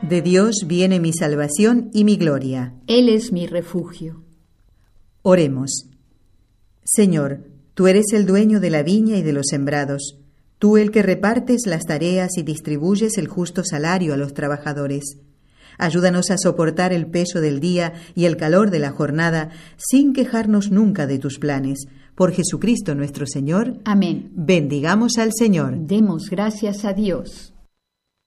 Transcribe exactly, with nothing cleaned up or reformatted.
De Dios viene mi salvación y mi gloria. Él es mi refugio. Oremos. Señor, tú eres el dueño de la viña y de los sembrados, tú el que repartes las tareas y distribuyes el justo salario a los trabajadores. Ayúdanos a soportar el peso del día y el calor de la jornada sin quejarnos nunca de tus planes. Por Jesucristo nuestro Señor. Amén. Bendigamos al Señor. Demos gracias a Dios.